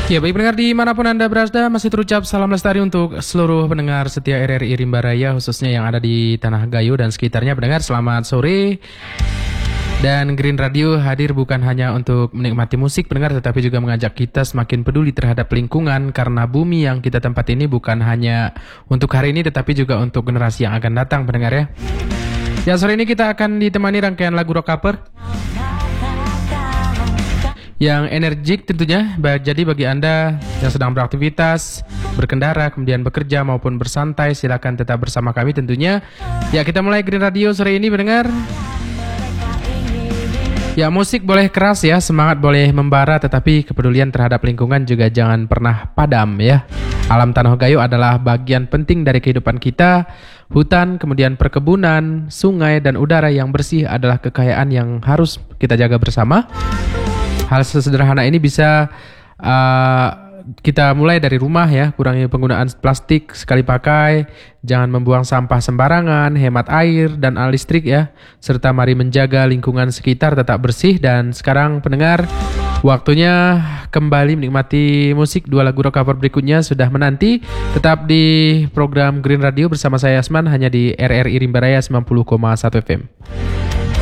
Ya, baik pendengar dimanapun Anda berada, masih terucap salam lestari untuk seluruh pendengar setia RRI Rimba Raya, khususnya yang ada di Tanah Gayo dan sekitarnya. Pendengar, selamat sore. Dan Green Radio hadir bukan hanya untuk menikmati musik pendengar, tetapi juga mengajak kita semakin peduli terhadap lingkungan, karena bumi yang kita tempat ini bukan hanya untuk hari ini, tetapi juga untuk generasi yang akan datang pendengar ya. Ya, sore ini kita akan ditemani rangkaian lagu rock cover yang energik tentunya. Jadi bagi Anda yang sedang beraktivitas, berkendara, kemudian bekerja maupun bersantai, silakan tetap bersama kami tentunya. Ya, kita mulai Green Radio sore ini pendengar. Ya, musik boleh keras ya, semangat boleh membara, tetapi kepedulian terhadap lingkungan juga jangan pernah padam ya. Alam Tanah Gayo adalah bagian penting dari kehidupan kita. Hutan, kemudian perkebunan, sungai, dan udara yang bersih adalah kekayaan yang harus kita jaga bersama. Hal sesederhana ini bisa kita mulai dari rumah ya, kurangi penggunaan plastik sekali pakai, jangan membuang sampah sembarangan, hemat air dan listrik ya, serta mari menjaga lingkungan sekitar tetap bersih. Dan sekarang pendengar, waktunya kembali menikmati musik. Dua lagu rock cover berikutnya sudah menanti. Tetap di program Green Radio bersama saya Asman, hanya di RRI Rimba Raya 90,1 FM.